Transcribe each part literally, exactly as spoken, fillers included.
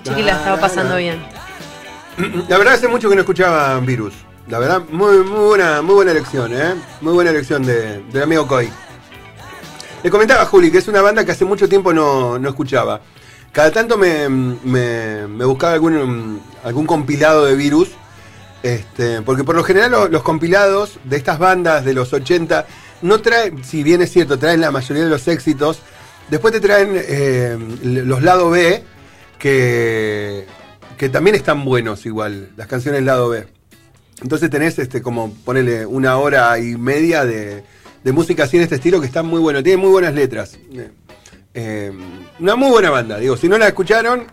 Chiqui la estaba pasando bien. La verdad hace mucho que no escuchaba Virus. La verdad, muy, muy buena, muy buena elección, ¿eh? Muy buena elección de, del amigo Coy. Le comentaba a Juli que es una banda que hace mucho tiempo no, no escuchaba. Cada tanto me, me, me buscaba algún, algún compilado de Virus. Este, porque por lo general los, los compilados de estas bandas de los ochenta no traen, si bien es cierto, traen la mayoría de los éxitos. Después te traen eh, los lado B, que, que también están buenos igual, las canciones lado B. Entonces tenés este como ponele una hora y media de, de música así en este estilo que está muy bueno, tiene muy buenas letras. Eh, una muy buena banda, digo, si no la escucharon,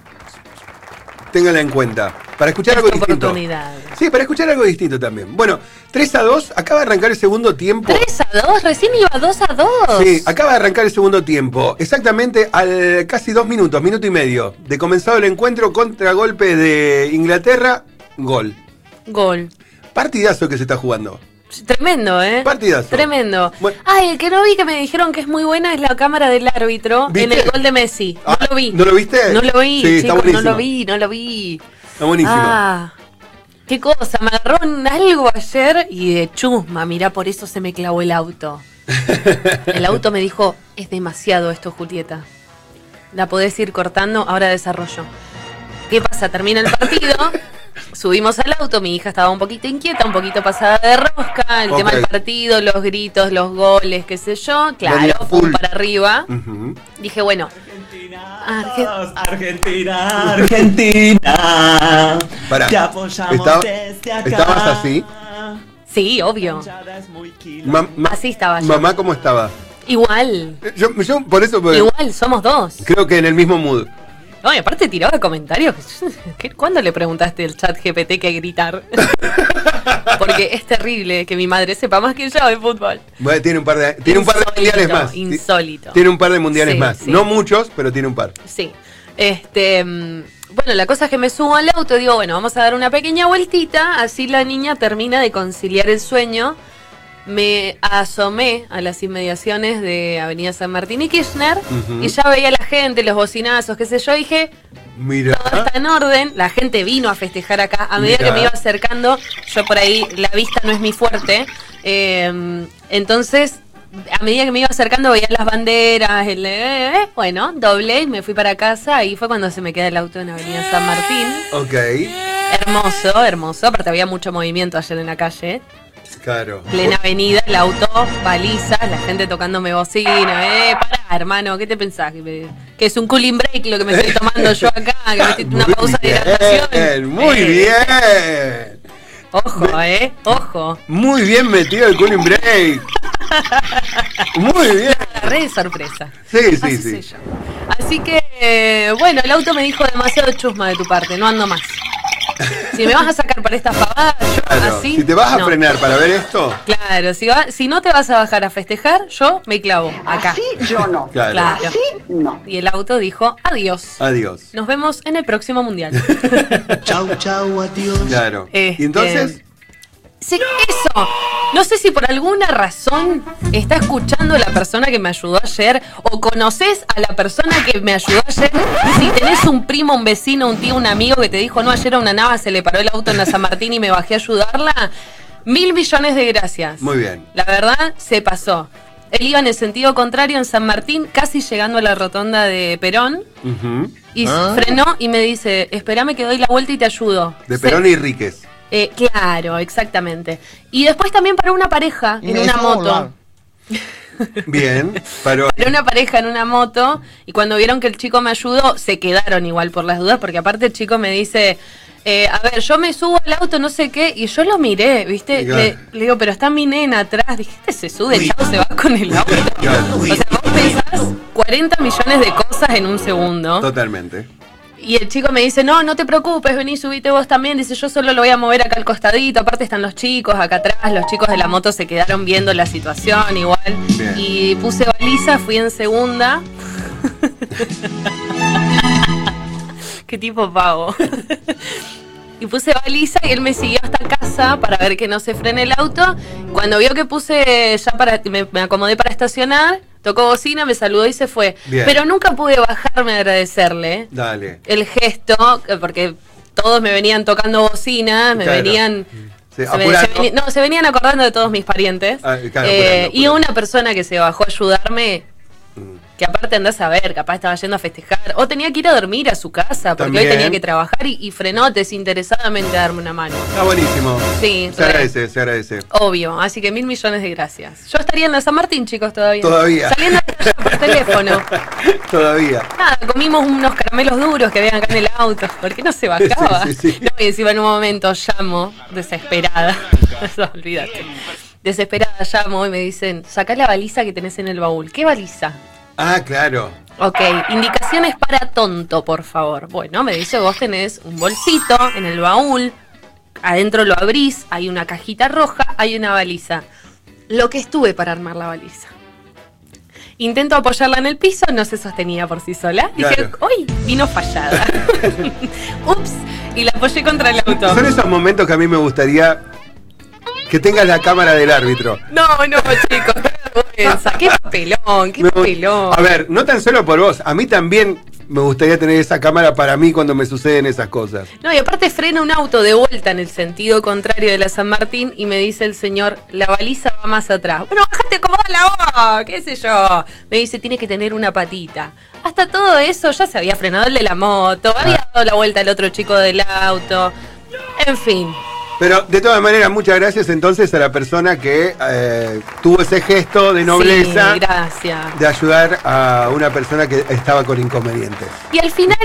ténganla en cuenta. Para escuchar algo distinto. Sí, para escuchar algo distinto también. Bueno, tres a dos, acaba de arrancar el segundo tiempo. ¿tres a dos? Recién iba dos a dos. Sí, acaba de arrancar el segundo tiempo. Exactamente al casi dos minutos, minuto y medio de comenzado el encuentro, contragolpe de Inglaterra, gol. Gol. Partidazo que se está jugando. Tremendo, ¿eh? Partidazo. Tremendo. Bueno. Ay, el que no vi que me dijeron que es muy buena es la cámara del árbitro. ¿Viste? En el gol de Messi. No Ah, lo vi. ¿No lo viste? No lo vi, sí, chicos, está buenísimo. no lo vi, no lo vi. Está buenísimo. Ah, qué cosa, me agarró en algo ayer y de chusma, mirá, por eso se me clavó el auto. El auto me dijo, es demasiado esto, Julieta. La podés ir cortando, ahora desarrollo. ¿Qué pasa? Termina el partido, subimos al auto, mi hija estaba un poquito inquieta, un poquito pasada de rosca, el Ok. tema del partido, los gritos, los goles, qué sé yo, claro, pum para arriba. Uh-huh. Dije, bueno, Arge- Argentina, Argentina. Pará, Te apoyamos estaba- desde acá. ¿estabas así? sí, obvio, Ma- ma- así estaba yo. Mamá, ¿cómo estaba? Igual, Yo, yo por eso pues, igual, somos dos. creo que en el mismo mood. No, y aparte tiraba comentarios. ¿Qué- ¿Cuándo le preguntaste al chat G P T que gritar? Porque es terrible que mi madre sepa más que yo de fútbol. Bueno, tiene un par de, tiene un par de Insólito, mundiales más. insólito. Tiene un par de mundiales Sí, más. sí. No muchos, pero tiene un par. Sí. Este, mm, bueno, la cosa es que me subo al auto y digo, bueno, vamos a dar una pequeña vueltita, así la niña termina de conciliar el sueño. Me asomé a las inmediaciones de Avenida San Martín y Kirchner, Ujú. y ya veía a la gente, los bocinazos, qué sé yo, y dije, Mira. todo está en orden, la gente vino a festejar acá, a medida Mirá. que me iba acercando, yo por ahí, la vista no es mi fuerte, eh, entonces, a medida que me iba acercando veía las banderas, el, eh, eh, bueno, doblé y me fui para casa, ahí fue cuando se me queda el auto en Avenida San Martín, Ok. hermoso, hermoso, aparte había mucho movimiento ayer en la calle, Claro. plena avenida, el auto, balizas, la gente tocándome bocina. Eh, pará, hermano, ¿qué te pensás? ¿Que, me- que es un cooling break lo que me estoy tomando yo acá? ¿Que me estoy una Muy pausa de bien, hidratación? muy Eh, bien. Ojo, eh, ojo. Muy bien metido el cooling break. Muy bien. La agarré de sorpresa. Sí, sí, Así sí. soy yo. Así que, eh, bueno, el auto me dijo demasiado chusma de tu parte, no ando más. Si me vas a sacar para esta pavada, yo Claro, así. si te vas a no. frenar para ver esto, Claro, si, va- si no te vas a bajar a festejar, yo me clavo acá. Así yo no. claro. Claro. Así no. Y el auto dijo, adiós. Adiós. Nos vemos en el próximo mundial. Chau, chau, adiós. Claro. Este, Y entonces, Sí, eso. No sé si por alguna razón está escuchando la persona que me ayudó ayer o conoces a la persona que me ayudó ayer. Si tenés un primo, un vecino, un tío, un amigo que te dijo, no, ayer a una nava se le paró el auto en la San Martín y me bajé a ayudarla, mil millones de gracias. muy bien. La verdad, se pasó. Él iba en el sentido contrario en San Martín, casi llegando a la rotonda de Perón, Ujú. y frenó y me dice, espérame que doy la vuelta y te ayudo. De Se- Perón y Ríquez. eh, claro, exactamente. Y después también para una pareja en Me una dejó moto. volar. Bien. Paró. Para una pareja en una moto. Y cuando vieron que el chico me ayudó, se quedaron igual por las dudas, porque aparte el chico me dice, eh, a ver, yo me subo al auto, no sé qué, y yo lo miré, ¿viste? Claro. Le, le digo, pero está mi nena atrás. Dijiste, se sube, chao, se va con el auto. Claro. O sea, vos pensás cuarenta millones de cosas en un segundo. Totalmente. Y el chico me dice, no, no te preocupes, vení, subite vos también. Dice, yo solo lo voy a mover acá al costadito. Aparte están los chicos acá atrás. Los chicos de la moto se quedaron viendo la situación igual. Bien. Y puse baliza, fui en segunda. Qué tipo pavo. Y puse baliza y él me siguió hasta casa. casa para ver que no se frene el auto. Cuando vio que puse ya para, me, me acomodé para estacionar, tocó bocina, me saludó y se fue. Bien. Pero nunca pude bajarme a agradecerle Dale. el gesto, porque todos me venían tocando bocina, me Claro. venían... Sí, Se, ve- apurando. se veni- no, se venían acordando de todos mis parientes. Ah, claro, Eh, apurando, y apurando. una persona que se bajó a ayudarme, que aparte andás a ver, capaz estaba yendo a festejar, o tenía que ir a dormir a su casa, porque También. hoy tenía que trabajar y, y frenó desinteresadamente a darme una mano. Está buenísimo. Sí, Se re. agradece, se agradece. Obvio, así que mil millones de gracias. Yo estaría en la San Martín, chicos, todavía. Todavía. Saliendo de allá por teléfono. Todavía. Nada, comimos unos caramelos duros que habían acá en el auto. ¿Por qué no se bajaba? Sí, sí, sí. No, y encima en un momento llamo, desesperada. No, olvídate. Desesperada llamo y me dicen, sacá la baliza que tenés en el baúl. ¿Qué baliza? Ah, claro. Ok, indicaciones para tonto, por favor. Bueno, me dice, vos tenés un bolsito en el baúl, adentro lo abrís, hay una cajita roja, hay una baliza. Lo que estuve para armar la baliza. Intento apoyarla en el piso, no se sostenía por sí sola. Dije, Claro. uy, vino fallada. Ups, y la apoyé contra el auto. Son esos momentos que a mí me gustaría que tengas la cámara del árbitro. No, no, chicos, qué vergüenza, qué papelón, qué Me- papelón. A ver, no tan solo por vos, a mí también me gustaría tener esa cámara para mí cuando me suceden esas cosas. No, y aparte frena un auto de vuelta en el sentido contrario de la San Martín y me dice el señor, la baliza va más atrás. Bueno, bajate, acomódala vos, qué sé yo. Me dice, tiene que tener una patita. Hasta todo eso ya se había frenado el de la moto, había dado la vuelta el otro chico del auto. En fin. Pero de todas maneras, muchas gracias entonces a la persona que eh, tuvo ese gesto de nobleza Sí, gracias. de ayudar a una persona que estaba con inconvenientes. Y al final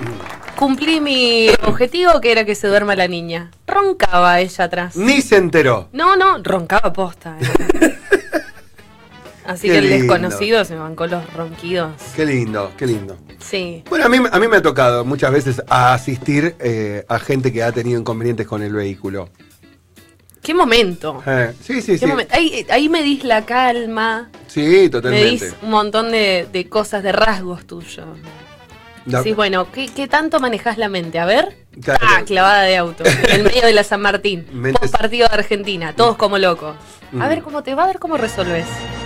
cumplí mi objetivo, que era que se duerma la niña. Roncaba ella atrás. Ni se enteró. No, no, roncaba posta. eh. Así Qué que el lindo. desconocido se me bancó los ronquidos. Qué lindo, qué lindo. Sí. Bueno, a mí, a mí me ha tocado muchas veces a asistir eh, a gente que ha tenido inconvenientes con el vehículo. ¿Qué momento? Eh, sí, sí, ¿Qué sí. momento? Ahí, ahí me dis la calma, Sí, me totalmente. dis un montón de, de cosas, de rasgos tuyos. La- Sí, bueno, ¿qué, qué tanto manejás la mente? A ver. Claro. Ah, clavada de auto. En el medio de la San Martín. Mentes- Post partido de Argentina, todos como locos. Mm. A ver cómo te va, a ver cómo resolves.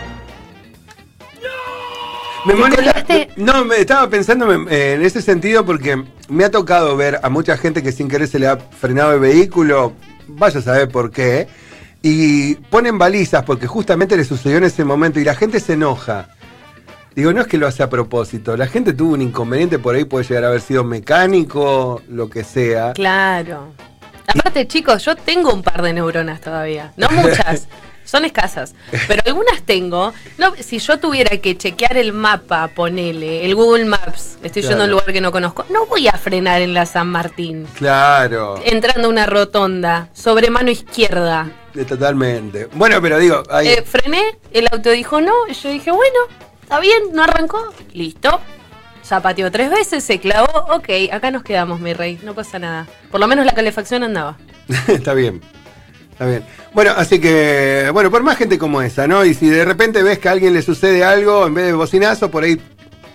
Me ¿Te molesta- colgaste? No, me estaba pensando eh, en ese sentido porque me ha tocado ver a mucha gente que sin querer se le ha frenado el vehículo, vaya a saber por qué, y ponen balizas porque justamente le sucedió en ese momento y la gente se enoja. Digo, no es que lo hace a propósito, la gente tuvo un inconveniente, por ahí puede llegar a haber sido mecánico, lo que sea. Claro. Aparte, chicos, yo tengo un par de neuronas todavía. No muchas. Son escasas, pero algunas tengo. No, si yo tuviera que chequear el mapa, ponele, el Google Maps, estoy Claro. yendo a un lugar que no conozco, no voy a frenar en la San Martín, Claro, entrando a una rotonda, sobre mano izquierda. eh, totalmente. Bueno, pero digo, hay- Eh, frené, el auto dijo no, y yo dije, bueno, está bien, no arrancó, listo. Zapateó tres veces, se clavó, ok, acá nos quedamos, mi rey, no pasa nada. Por lo menos la calefacción andaba. está bien. Está bien. Bueno, así que, bueno, por más gente como esa, ¿no? Y si de repente ves que a alguien le sucede algo, en vez de bocinazo, por ahí,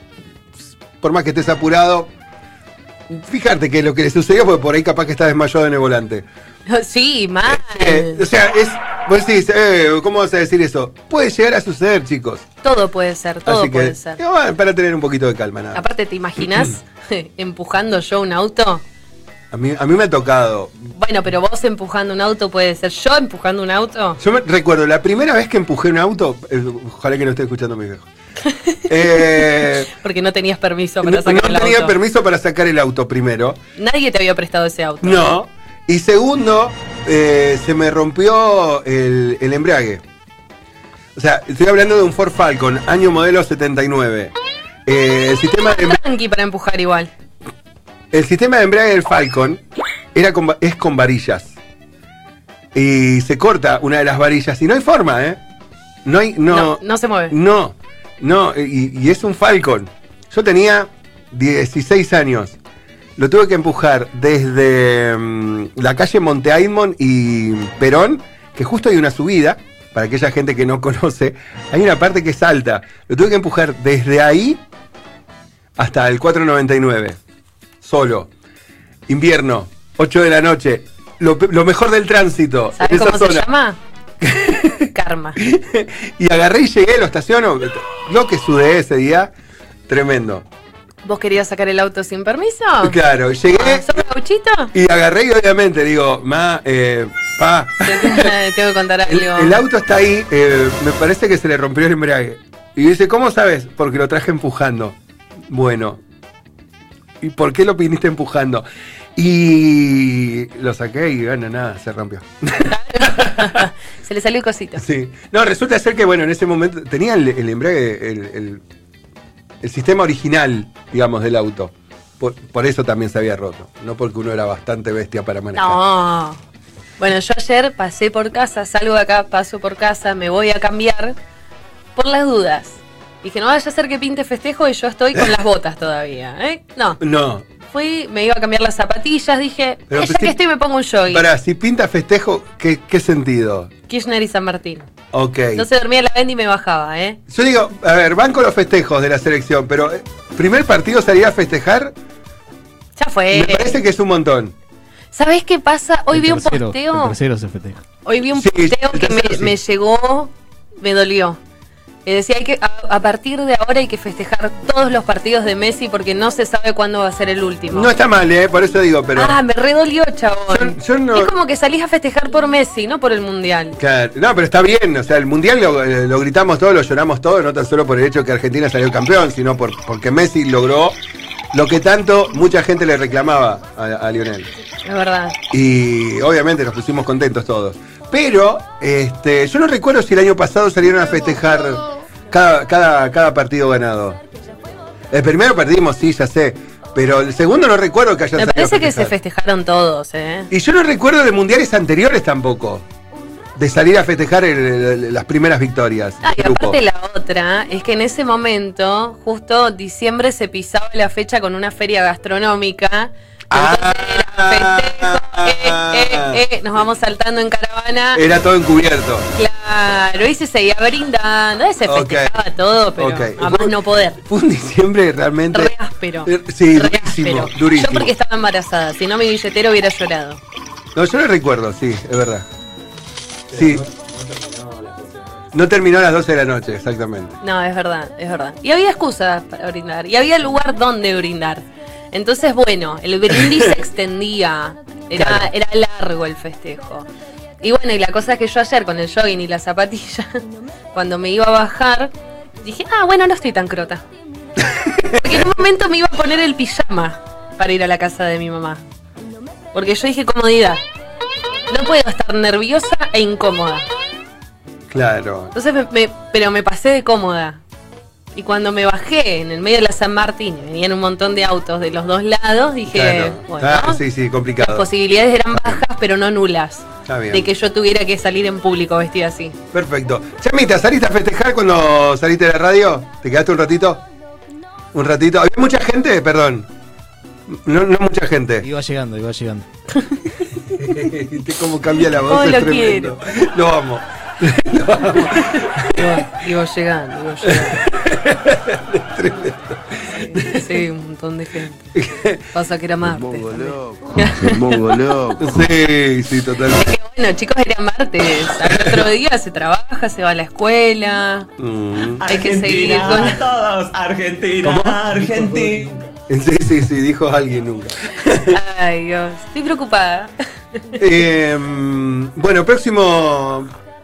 por más que estés apurado, fíjate que lo que le sucedió fue por ahí capaz que está desmayado en el volante. Sí, mal. Eh, o sea, es, vos decís, eh, ¿cómo vas a decir eso? Puede llegar a suceder, chicos. Todo puede ser, todo Así que, puede ser. eh, bueno, para tener un poquito de calma, nada. Aparte, ¿te imaginas empujando yo un auto? A mí, a mí me ha tocado. Bueno, pero vos empujando un auto puede ser. ¿Yo empujando un auto? Yo me recuerdo, la primera vez que empujé un auto, eh, ojalá que no esté escuchando mi viejo. Eh, Porque no tenías permiso para no sacar no el tenía auto. permiso para sacar el auto primero. Nadie te había prestado ese auto. No. Y segundo, eh, se me rompió el, el embrague. O sea, estoy hablando de un Ford Falcon, año modelo setenta y nueve. Eh, el, sistema de, embra- Tranqui para empujar igual. el sistema de embrague del Falcon era con va- es con varillas. Y se corta una de las varillas y no hay forma, ¿eh? No hay, no, No, no se mueve. No, no, y, y es un Falcon. Yo tenía dieciséis años. Lo tuve que empujar desde mm, la calle Monte Aymon y Perón, que justo hay una subida, para aquella gente que no conoce, hay una parte que es alta. Lo tuve que empujar desde ahí hasta el cuatrocientos noventa y nueve. Solo. Invierno, ocho de la noche. lo, lo mejor del tránsito. ¿Sabes cómo se llama? Karma. Y agarré y llegué, lo estaciono. Lo que sudé ese día, tremendo. ¿Vos querías sacar el auto sin permiso? Claro, llegué. ¿Sos gauchito? Y agarré y obviamente digo, ma, eh, pa. Tengo que contar algo. El, el auto está ahí, eh, me parece que se le rompió el embrague. Y dice, ¿cómo sabes? Porque lo traje empujando. Bueno. ¿Y por qué lo viniste empujando? Y lo saqué y bueno, nada, se rompió. Se le salió cosita. Sí. No, resulta ser que bueno, en ese momento tenía el, el embrague, el, el, el sistema original, digamos, del auto. Por, por eso también se había roto. No porque uno era bastante bestia para manejar. No. Bueno, yo ayer pasé por casa, salgo de acá, paso por casa, me voy a cambiar por las dudas. Dije, no vaya a ser que pinte festejo y yo estoy con las botas todavía, ¿eh? No. No. Fui, me iba a cambiar las zapatillas, dije, Pero eh, ya si- que estoy me pongo un jogging. Pará, si pinta festejo, ¿qué, qué sentido? Kirchner y San Martín. Ok. Entonces dormía en la venda y me bajaba, ¿eh? Yo digo, a ver, van con los festejos de la selección, pero eh, primer partido salir a festejar, Ya fue. me parece que es un montón. ¿Sabés qué pasa? Hoy El vi un tercero- posteo. El tercero se festeja. Hoy vi un Sí, posteo el que me, tercero sí. me llegó, me dolió. Que decía, hay que, a, a partir de ahora hay que festejar todos los partidos de Messi porque no se sabe cuándo va a ser el último. No está mal, ¿eh? Por eso digo, pero... Ah, me redolió, chabón. Yo- yo no- Es como que salís a festejar por Messi, no por el Mundial. Claro, no, pero está bien, o sea, el Mundial lo, eh, lo gritamos todos, lo lloramos todos, no tan solo por el hecho que Argentina salió campeón, sino por, porque Messi logró lo que tanto mucha gente le reclamaba a, a Lionel. Es verdad. Y obviamente nos pusimos contentos todos. Pero este, yo no recuerdo si el año pasado salieron a festejar cada, cada, cada partido ganado. El primero perdimos, sí, ya sé. Pero el segundo no recuerdo que hayan Me salido a parece que se festejar. festejaron todos, ¿eh? Y yo no recuerdo de mundiales anteriores tampoco. De salir a festejar el- el- las primeras victorias Ah, y del grupo. aparte la otra es que en ese momento, justo diciembre se pisaba la fecha con una feria gastronómica. Entonces era festejo, eh, eh, eh, nos vamos saltando en caravana. Era todo encubierto. Claro, y se seguía brindando, se Ok. festejaba todo, pero Ok. a más no poder. Fue un diciembre realmente... Re áspero. Eh, Sí, Re durísimo, áspero. durísimo. Yo porque estaba embarazada, si no mi billetero hubiera llorado. No, yo lo recuerdo, sí, es verdad. Sí. No terminó a las doce de la noche, exactamente. No, es verdad, es verdad. Y había excusas para brindar, y había lugar donde brindar. Entonces, bueno, el brindis se extendía, era, Claro. era largo el festejo. Y bueno, y la cosa es que yo ayer con el jogging y la zapatilla, cuando me iba a bajar, dije, ah, bueno, no estoy tan crota. Porque en un momento me iba a poner el pijama para ir a la casa de mi mamá. Porque yo dije comodidad. No puedo estar nerviosa e incómoda. Claro. Entonces, me, me- pero me pasé de cómoda. Y cuando me bajé en el medio de la San Martín, y venían un montón de autos de los dos lados, dije, Claro. bueno, Ah, sí, sí, las complicado. posibilidades eran bajas, pero no nulas. Está bien. De que yo tuviera que salir en público vestida así. Perfecto. Chamita, ¿saliste a festejar cuando saliste de la radio? ¿Te quedaste un ratito? ¿Un ratito? ¿Había mucha gente? Perdón. No, no mucha gente. Iba llegando, iba llegando. ¿Viste cómo cambia la voz? Oh, Es lo tremendo. Lo amo. Lo amo. Iba, iba llegando, iba llegando. Sí, un montón de gente. Pasa que era martes. también. Mongo loco. Sí, sí, totalmente. Es que bueno, chicos, era martes. Al otro día se trabaja, se va a la escuela. Mm. Hay que seguir Argentina, con- todos, Argentina, ¿Cómo? Argentina. Sí, sí, sí, dijo alguien nunca. Ay, Dios, estoy preocupada. Eh, bueno, próximo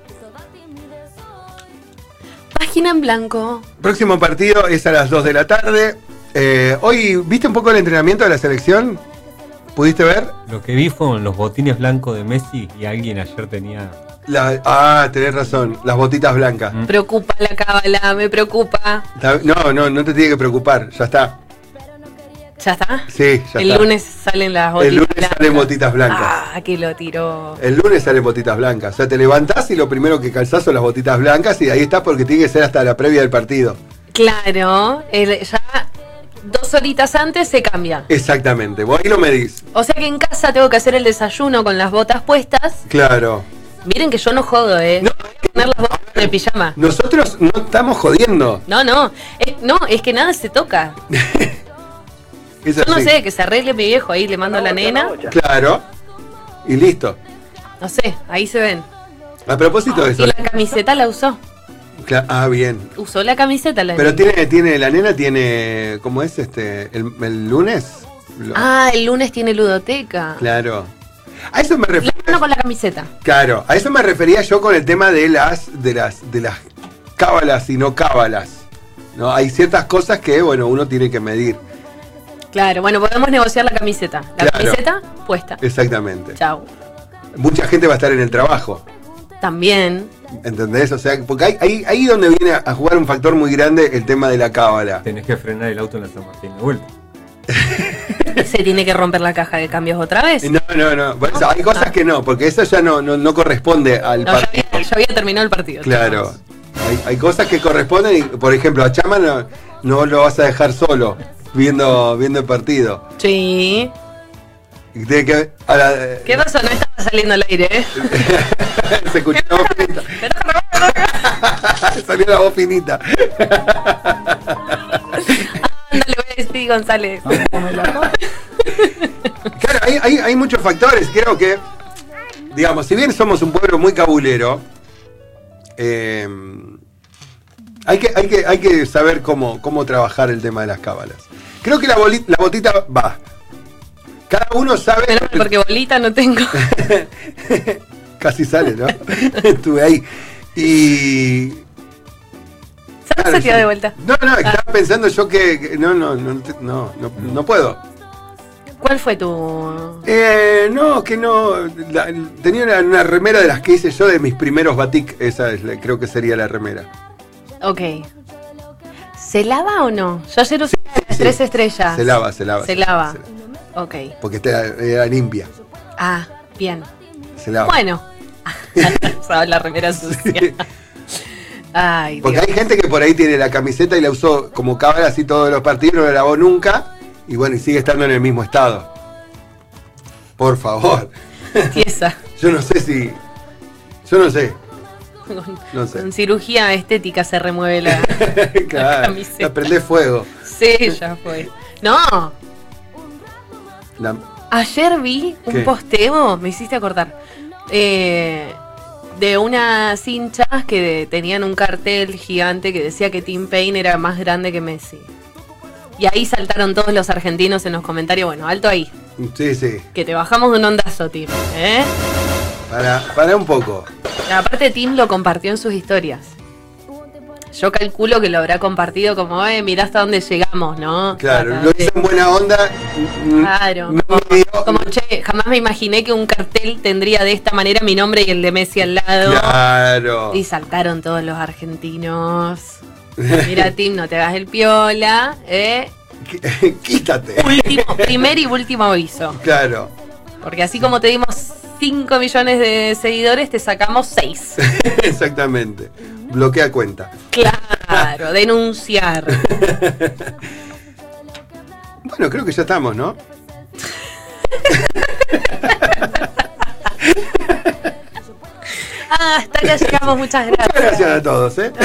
Página en blanco. próximo partido es a las dos de la tarde. Eh, hoy, ¿viste un poco el entrenamiento de la selección? ¿Pudiste ver? Lo que vi fueron los botines blancos de Messi y alguien ayer tenía. La- ah, tenés razón, las botitas blancas. Mm. Preocupa la cábala, me preocupa. Está- No, no, no te tiene que preocupar, ya está. ¿Ya está? Sí, ya El está. lunes salen las botitas El lunes blancas. salen botitas blancas. Ah, que lo tiró. El lunes salen botitas blancas. O sea, te levantás y lo primero que calzás son las botitas blancas y ahí está porque tiene que ser hasta la previa del partido. Claro, el- ya dos horitas antes se cambia. Exactamente, vos ahí lo medís. O sea que en casa tengo que hacer el desayuno con las botas puestas. Claro. Miren que yo no jodo, ¿eh? No. Voy a poner las botas en el pijama. Nosotros no estamos jodiendo. No, no. Es, no, es que nada se toca. Es Yo no así. sé, que se arregle mi viejo ahí, le mando a la nena. Claro. y listo. No sé, ahí se ven. A propósito de Y eso. la camiseta la usó. Cla- Ah, bien. Usó la camiseta. La Pero niña. tiene, tiene, la nena tiene, ¿cómo es este? El, el lunes. Lo- Ah, el lunes tiene ludoteca. Claro. A eso me La refería. mano con la camiseta. Claro, a eso me refería yo con el tema de las, de las, de las cábalas y no cábalas. ¿No? Hay ciertas cosas que, bueno, uno tiene que medir. Claro, bueno, podemos negociar la camiseta. La Claro. camiseta puesta. Exactamente. Chau. Mucha gente va a estar en el trabajo. También. ¿Entendés? O sea, porque ahí, ahí, ahí donde viene a jugar un factor muy grande el tema de la cábala. Tenés que frenar el auto en la San Martín de vuelta. Se tiene que romper la caja de cambios otra vez. No, no, no. Por eso hay cosas que no, porque eso ya no, no, no corresponde al No, ya partido. había, ya había terminado el partido. Claro. Hay, hay cosas que corresponden y, por ejemplo, a Chama no, no lo vas a dejar solo viendo, viendo el partido. Sí. Y tiene que, ahora, eh, ¿Qué pasó? No estaba saliendo al aire, ¿eh? se escuchó la voz finita. Salió la voz finita. Ándale, voy a decir, González. Claro, hay, hay, hay muchos factores. Creo que, digamos, si bien somos un pueblo muy cabulero, eh, hay, que, hay, que, hay que saber cómo, cómo trabajar el tema de las cábalas. Creo que la, boli- la botita va. Cada uno sabe. Menos mal, porque bolita no tengo. Casi sale, ¿no? Estuve ahí. Y. ¿Sabes se tira de vuelta? No, no, estaba pensando yo que. que no, no, no, no, no, no puedo. ¿Cuál fue tu...? Eh, no, que no. la- tenía una, una remera de las que hice yo de mis primeros batik. Esa es, la- creo que sería la remera. Ok. ¿Se lava o no? Yo ayer usé las sí. tres estrellas. Se lava, se lava. Se lava. Ok. Porque esta era, era limpia. Ah, bien. Se lava. Bueno. Usaba la remera sucia. Ay, Porque Dios. hay gente que por ahí tiene la camiseta y la usó como cábala así todos los partidos, no la lavó nunca. Y bueno, y sigue estando en el mismo estado. Por favor. Tiesa. Yo no sé si. Yo no sé. Con, No sé. con cirugía estética se remueve la, la Claro, camiseta. la prendés fuego. Sí, ya fue. No, La- ayer vi un ¿Qué? posteo, me hiciste acordar, eh, de unas hinchas que tenían un cartel gigante que decía que Tim Payne era más grande que Messi. Y ahí saltaron todos los argentinos en los comentarios, bueno, alto ahí, Sí, sí. que te bajamos de un ondazo, Tim, ¿eh? Para, para un poco. Aparte Tim lo compartió en sus historias. Yo calculo que lo habrá compartido como, eh, mirá hasta dónde llegamos, ¿no? Claro, Hasta lo dónde- hizo en buena onda. Claro, No como, me dio- como, che, jamás me imaginé que un cartel tendría de esta manera mi nombre y el de Messi al lado. Claro. Y saltaron todos los argentinos. Mira, Tim, no te hagas el piola, ¿eh? Quítate. Último, primer y último aviso. Claro. Porque así como te dimos cinco millones de seguidores, te sacamos seis. Exactamente. Bloquea cuenta. Claro, denunciar. Bueno, creo que ya estamos, ¿no? Ah, hasta acá llegamos, muchas Muchas gracias. gracias a todos, ¿eh?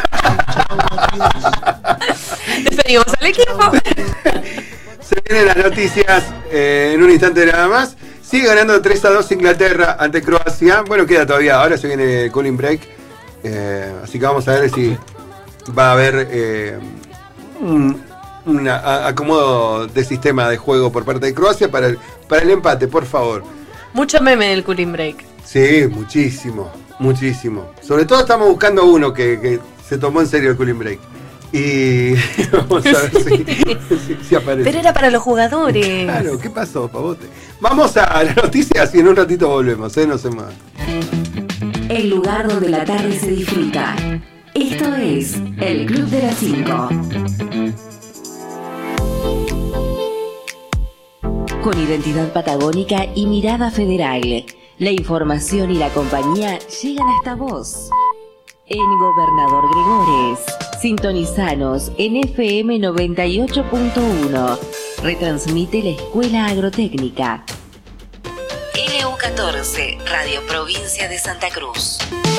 Despedimos al equipo. Se vienen las noticias eh, en un instante nada más. Sigue ganando tres a dos Inglaterra ante Croacia. Bueno, queda todavía. Ahora se viene el cooling break. Eh, así que vamos a ver si va a haber eh, un una, a- acomodo de sistema de juego por parte de Croacia para el, para el empate, por favor. Mucho meme del cooling break. Sí, muchísimo, muchísimo. Sobre todo estamos buscando uno que, que se tomó en serio el cooling break. Y vamos a ver si, si- si aparece. Pero era para los jugadores. Claro, ¿qué pasó, pavote? Vamos a las noticias y en un ratito volvemos, ¿eh? No se muevan. El lugar donde la tarde se disfruta. Esto es el Club de las Cinco. Con identidad patagónica y mirada federal, la información y la compañía llegan hasta vos. En Gobernador Gregores, sintonizanos en F M noventa y ocho punto uno. Retransmite la Escuela Agrotécnica. L U catorce, Radio Provincia de Santa Cruz.